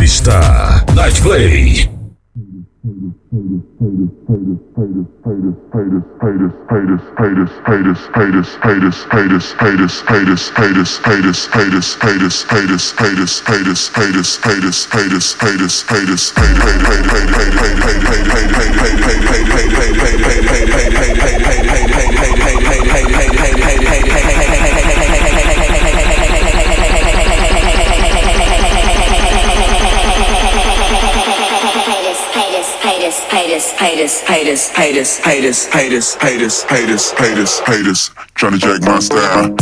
está Night Play. Haters, trying to jack my style.